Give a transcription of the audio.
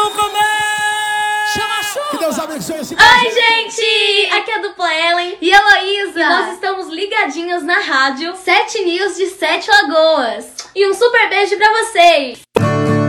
vamos comer! Chama a chuva! Que Deus abençoe esse Oi, gente! Aqui é a dupla Ellen E Heloísa. e nós estamos ligadinhos na rádio 7 News de 7 Lagoas. e um super beijo pra vocês!